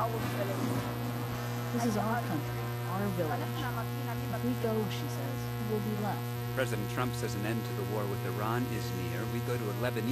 This is our country, our village. If we go, she says, we'll be left. President Trump says an end to the war with Iran is near. We go to a Lebanese